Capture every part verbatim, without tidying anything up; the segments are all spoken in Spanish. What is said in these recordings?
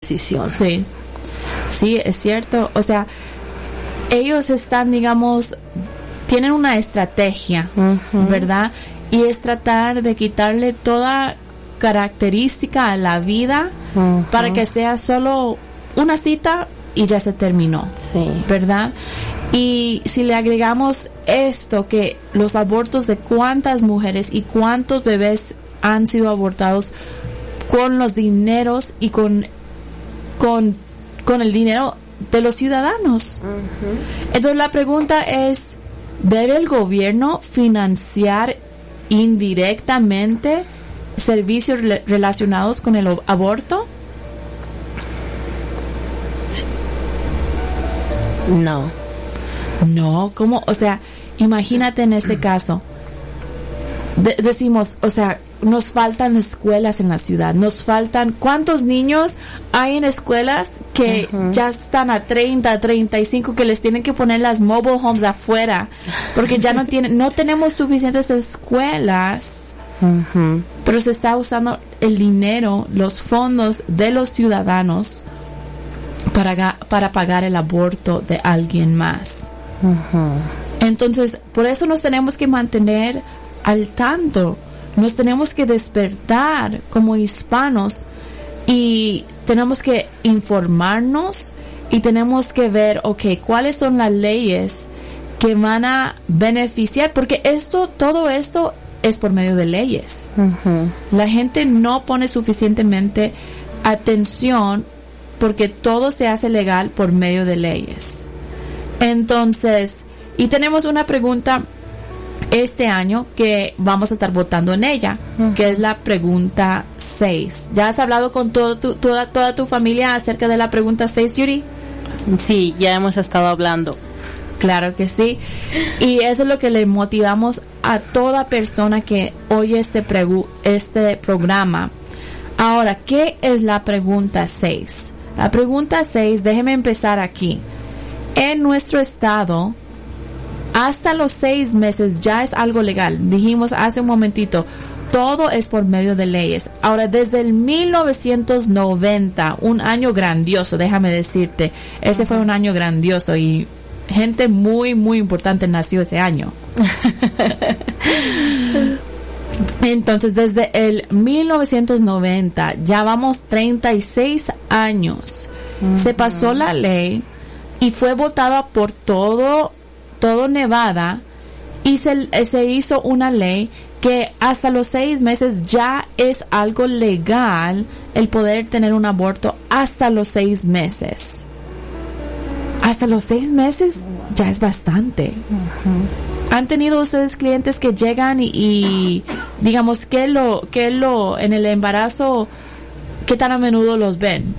decisión. Sí, sí, es cierto. O sea, ellos están, digamos, tienen una estrategia, uh-huh. ¿verdad? Y es tratar de quitarle toda característica a la vida uh-huh. para que sea solo una cita y ya se terminó, sí. ¿verdad? Y si le agregamos esto, que los abortos de cuántas mujeres y cuántos bebés han sido abortados con los dineros y con con con el dinero de los ciudadanos. Uh-huh. Entonces la pregunta es, ¿debe el gobierno financiar indirectamente servicios re- relacionados con el o- aborto? No. No, ¿cómo? O sea, imagínate en este caso. De- decimos, o sea, nos faltan escuelas en la ciudad, nos faltan, ¿cuántos niños hay en escuelas que uh-huh. ya están a treinta, treinta y cinco, que les tienen que poner las mobile homes afuera porque ya no tienen, no tenemos suficientes escuelas, uh-huh. pero se está usando el dinero, los fondos de los ciudadanos para, para pagar el aborto de alguien más. Uh-huh. Entonces, por eso nos tenemos que mantener al tanto. Nos tenemos que despertar como hispanos y tenemos que informarnos y tenemos que ver, okay, cuáles son las leyes que van a beneficiar, porque esto, todo esto es por medio de leyes. Uh-huh. La gente no pone suficientemente atención porque todo se hace legal por medio de leyes. Entonces, y tenemos una pregunta este año que vamos a estar votando en ella, uh-huh. que es la pregunta seis. ¿Ya has hablado con todo tu, toda, toda tu familia acerca de la pregunta seis, Yuri? Sí, ya hemos estado hablando. Claro que sí. Y eso es lo que le motivamos a toda persona que oye este, pregu- este programa. Ahora, ¿qué es la pregunta seis? La pregunta seis, déjeme empezar aquí. En nuestro estado, hasta los seis meses ya es algo legal. Dijimos hace un momentito, todo es por medio de leyes. Ahora, desde el mil novecientos noventa, un año grandioso, déjame decirte, ese fue un año grandioso y gente muy, muy importante nació ese año. Entonces, desde el mil novecientos noventa, ya vamos treinta y seis años. Uh-huh. Se pasó la ley y fue votada por todo todo Nevada y se, se hizo una ley que hasta los seis meses ya es algo legal el poder tener un aborto hasta los seis meses. Hasta los seis meses ya es bastante. Uh-huh. ¿Han tenido ustedes clientes que llegan y, y digamos, que lo, que lo, en el embarazo, qué tan a menudo los ven?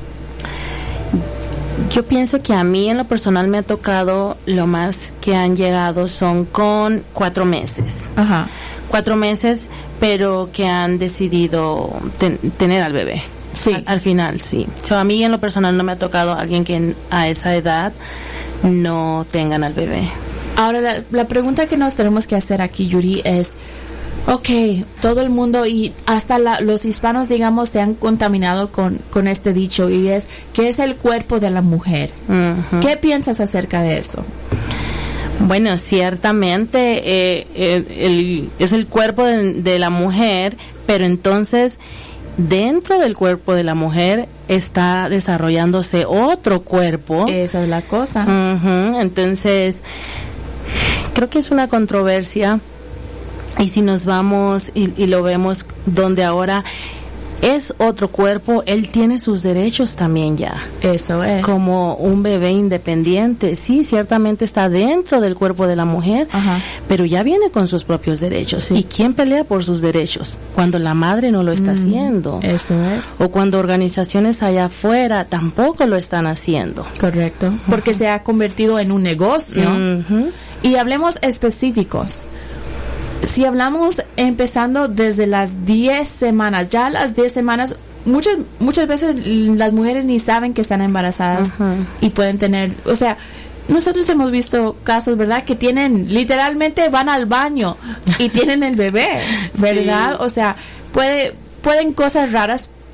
Yo pienso que a mí en lo personal me ha tocado, lo más que han llegado son con cuatro meses. Ajá. Cuatro meses, pero que han decidido ten, tener al bebé. Sí. Al, al final, sí. So, a mí en lo personal no me ha tocado alguien que en, a esa edad no tengan al bebé. Ahora, la, la pregunta que nos tenemos que hacer aquí, Yuri, es, okay, todo el mundo y hasta la, los hispanos, digamos, se han contaminado con, con este dicho y es, ¿qué es el cuerpo de la mujer? Uh-huh. ¿Qué piensas acerca de eso? Bueno, ciertamente eh, eh, el, es el cuerpo de, de la mujer, pero entonces dentro del cuerpo de la mujer está desarrollándose otro cuerpo. Esa es la cosa. Uh-huh. Entonces, creo que es una controversia. Y si nos vamos y, y lo vemos donde ahora es otro cuerpo, él tiene sus derechos también ya. Eso es. Como un bebé independiente. Sí, ciertamente está dentro del cuerpo de la mujer, ajá, pero ya viene con sus propios derechos. Sí. ¿Y quién pelea por sus derechos? Cuando la madre no lo está mm, haciendo. Eso es. O cuando organizaciones allá afuera tampoco lo están haciendo. Correcto. Porque uh-huh. se ha convertido en un negocio. Uh-huh. Y hablemos específicos. Si hablamos empezando desde las diez semanas, ya a las diez semanas, muchas muchas veces las mujeres ni saben que están embarazadas uh-huh. y pueden tener, o sea, nosotros hemos visto casos, ¿verdad? Que tienen, literalmente van al baño y tienen el bebé, ¿verdad? Sí. O sea, puede pueden cosas raras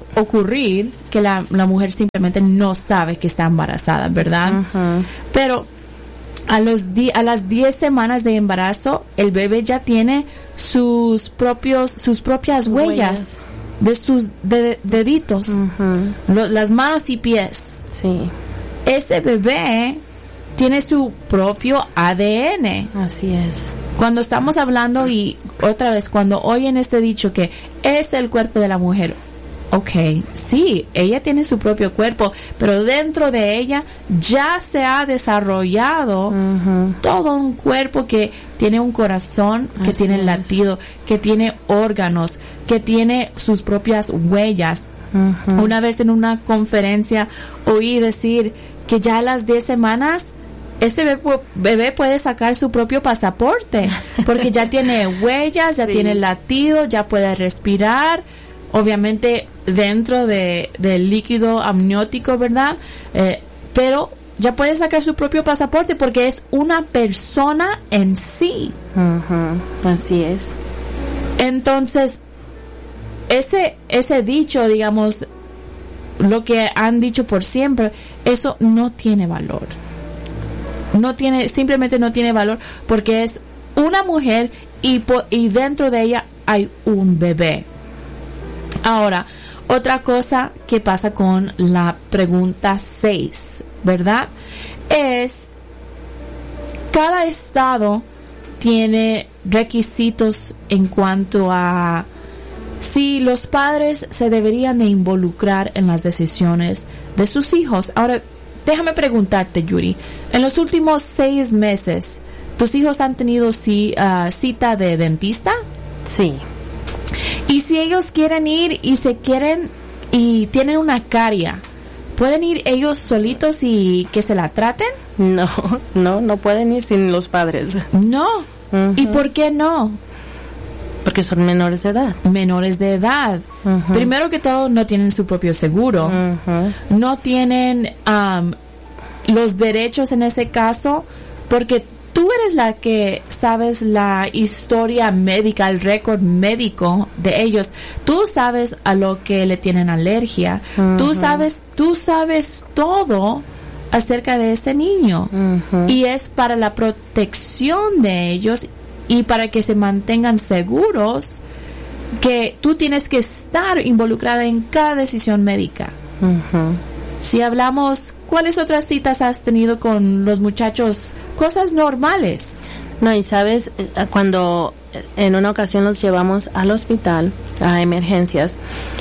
ocurrir que la, la mujer simplemente no sabe que está embarazada, ¿verdad? Uh-huh. Pero a los di- a las diez semanas de embarazo, el bebé ya tiene sus propios sus propias huellas, huellas. de sus de- deditos, uh-huh. lo, las manos y pies. Sí. Ese bebé tiene su propio A D N. Así es. Cuando estamos hablando, y otra vez, cuando oyen este dicho que es el cuerpo de la mujer, ok, sí, ella tiene su propio cuerpo, pero dentro de ella ya se ha desarrollado uh-huh. todo un cuerpo que tiene un corazón, que Así tiene es. latido, que tiene órganos, que tiene sus propias huellas. Uh-huh. Una vez en una conferencia oí decir que ya a las diez semanas este bebé, bebé puede sacar su propio pasaporte, porque ya tiene huellas, ya sí. tiene latido, ya puede respirar, obviamente dentro de del líquido amniótico, ¿verdad? Eh, pero ya puede sacar su propio pasaporte porque es una persona en sí. Uh-huh. Así es. Entonces, ese ese dicho, digamos, lo que han dicho por siempre, eso no tiene valor. No tiene, simplemente no tiene valor porque es una mujer y, po, y dentro de ella hay un bebé. Ahora, otra cosa que pasa con la pregunta seis, ¿verdad? Es, cada estado tiene requisitos en cuanto a si los padres se deberían de involucrar en las decisiones de sus hijos. Ahora, déjame preguntarte, Yuri, en los últimos seis meses, ¿tus hijos han tenido si, uh, cita de dentista? Sí. Y si ellos quieren ir y se quieren y tienen una caria, ¿pueden ir ellos solitos y que se la traten? No, no, no pueden ir sin los padres. No. Uh-huh. ¿Y por qué no? Porque son menores de edad. Menores de edad. Uh-huh. Primero que todo, no tienen su propio seguro. Uh-huh. No tienen um, los derechos en ese caso, porque tú eres la que sabes la historia médica, el récord médico de ellos. Tú sabes a lo que le tienen alergia. Uh-huh. Tú sabes, tú sabes todo acerca de ese niño. Uh-huh. Y es para la protección de ellos y para que se mantengan seguros que tú tienes que estar involucrada en cada decisión médica. Uh-huh. Si hablamos, ¿cuáles otras citas has tenido con los muchachos? Cosas normales. No, y sabes, cuando en una ocasión los llevamos al hospital, a emergencias,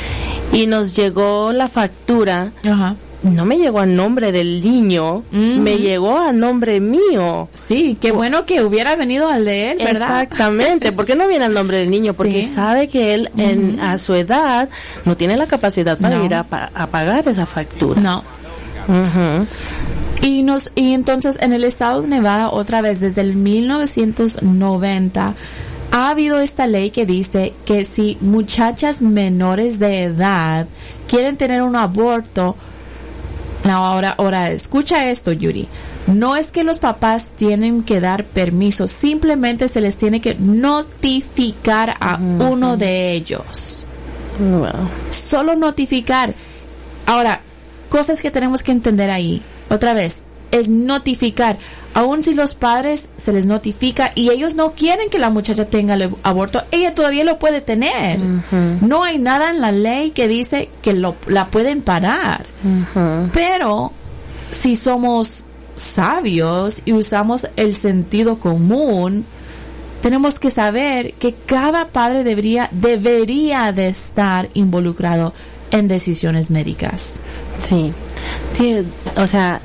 y nos llegó la factura. Ajá. No me llegó a nombre del niño, mm. me llegó a nombre mío. Sí, qué bueno que hubiera venido al de él, ¿verdad? Exactamente. ¿Por qué no viene al nombre del niño? Porque sí. sabe que él mm-hmm. en, a su edad no tiene la capacidad para no. ir a, a pagar esa factura. No. Uh-huh. Y nos y entonces en el estado de Nevada, otra vez desde el mil novecientos noventa, ha habido esta ley que dice que si muchachas menores de edad quieren tener un aborto. No, ahora, ahora, escucha esto, Yuri. No es que los papás tienen que dar permiso, simplemente se les tiene que notificar a uh-huh. uno de ellos. Wow. Solo notificar. Ahora, cosas que tenemos que entender ahí. Otra vez, es notificar. Aun si los padres se les notifica y ellos no quieren que la muchacha tenga el aborto, ella todavía lo puede tener. Uh-huh. No hay nada en la ley que dice que lo, la pueden parar. Uh-huh. Pero si somos sabios y usamos el sentido común, tenemos que saber que cada padre debería, debería de estar involucrado en decisiones médicas. Sí, sí, o sea,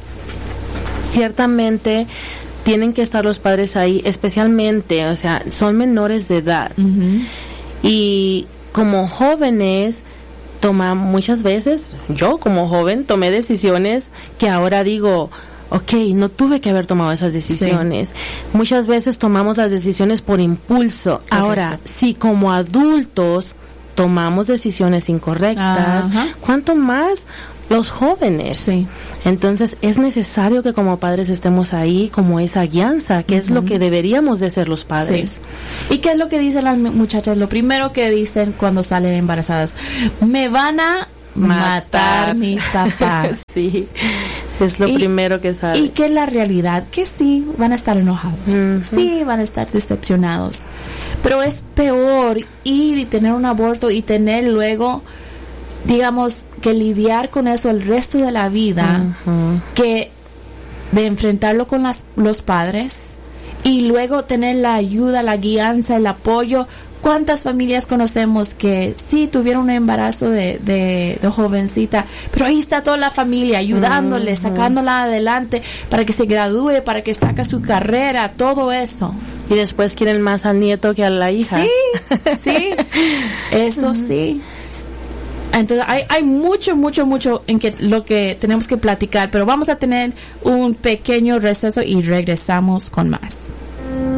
ciertamente tienen que estar los padres ahí, especialmente, o sea, son menores de edad. Uh-huh. Y como jóvenes, toma muchas veces, yo como joven tomé decisiones que ahora digo, ok, no tuve que haber tomado esas decisiones. Sí. Muchas veces tomamos las decisiones por impulso. Correcto. Ahora, si como adultos tomamos decisiones incorrectas, uh-huh. ¿cuánto más los jóvenes? Sí. Entonces es necesario que como padres estemos ahí como esa guianza, que uh-huh. es lo que deberíamos de ser los padres. Sí. ¿Y qué es lo que dicen las muchachas? Lo primero que dicen cuando salen embarazadas, me van a matar, matar mis papás. Sí, es lo y, primero que sabe. Y que la realidad, que sí, van a estar enojados, uh-huh. sí, van a estar decepcionados, pero es peor ir y tener un aborto y tener luego, digamos, que lidiar con eso el resto de la vida, uh-huh. que de enfrentarlo con las, los padres y luego tener la ayuda, la guianza, el apoyo. ¿Cuántas familias conocemos que sí tuvieron un embarazo de, de, de jovencita, pero ahí está toda la familia ayudándole, uh-huh. sacándola adelante para que se gradúe, para que saque su carrera, todo eso? Y después quieren más al nieto que a la hija. Sí, sí, eso uh-huh. sí. Entonces hay, hay mucho, mucho, mucho en que lo que tenemos que platicar, pero vamos a tener un pequeño receso y regresamos con más.